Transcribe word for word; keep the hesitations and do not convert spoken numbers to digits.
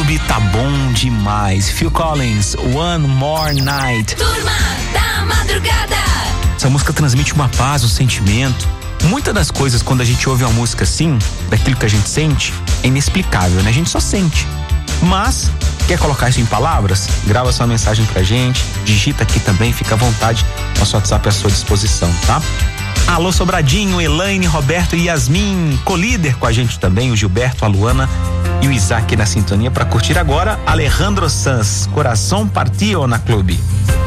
Clube tá bom demais. Phil Collins, One More Night. Turma da Madrugada. Essa música transmite uma paz, um sentimento. Muitas das coisas, quando a gente ouve uma música assim, daquilo que a gente sente, é inexplicável, né? A gente só sente. Mas, quer colocar isso em palavras? Grava sua mensagem pra gente, digita aqui também, fica à vontade. Nosso WhatsApp é à sua disposição, tá? Alô Sobradinho, Elaine, Roberto e Yasmin, colíder com a gente também, o Gilberto, a Luana e o Isaac na sintonia para curtir agora Alejandro Sanz, Coração Partido na Clube.